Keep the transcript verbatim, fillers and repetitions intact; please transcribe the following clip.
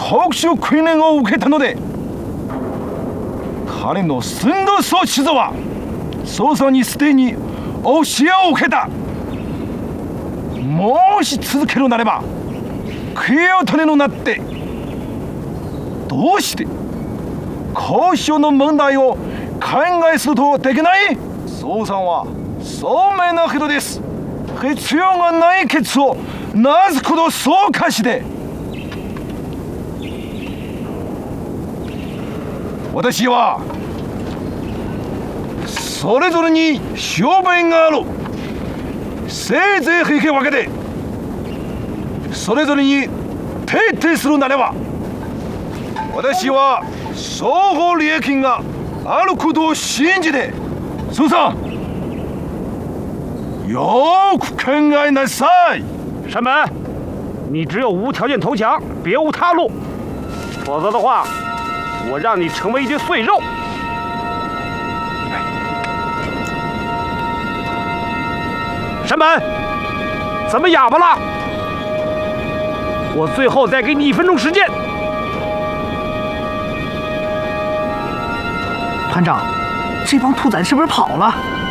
特殊訓練を受けたので、彼の寸胴装置は捜査にすでに教えを受けた。もし続けるなれば悔いを種のなって、どうして交渉の問題を考えするとできない？捜査は聡明な人です。必要がないケツをなすことそうかして、私はそれぞれに証明がある。せいぜい引き分けてそれぞれに徹底するなれば、私は双方利益があることを信じて、苏さんよく考えなさい。 山本，你只有无条件投降，别无他路，否则的话，我让你成为一堆碎肉。山本，怎么哑巴了？我最后再给你一分钟时间。 团长，这帮兔崽是不是跑了？